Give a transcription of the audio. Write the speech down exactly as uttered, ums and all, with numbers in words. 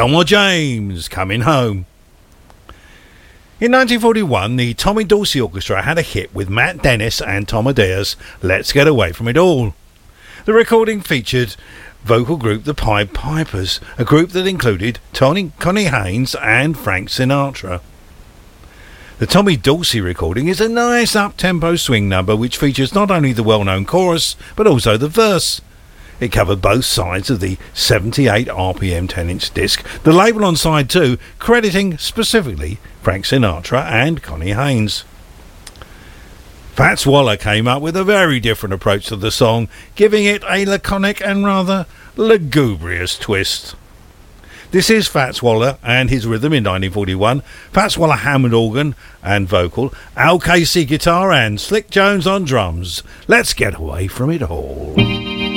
Elmore James, Coming Home. In nineteen forty-one, the Tommy Dorsey Orchestra had a hit with Matt Dennis and Tom Adea's Let's Get Away From It All. The recording featured vocal group The Pied Pipers, a group that included Tony, Connie Haynes and Frank Sinatra. The Tommy Dorsey recording is a nice up-tempo swing number which features not only the well-known chorus but also the verse. It covered both sides of the seventy-eight R P M ten-inch disc, the label on side two crediting specifically Frank Sinatra and Connie Haynes. Fats Waller came up with a very different approach to the song, giving it a laconic and rather lugubrious twist. This is Fats Waller and his rhythm in nineteen forty-one, Fats Waller Hammond organ and vocal, Al Casey guitar and Slick Jones on drums. Let's get away from it all.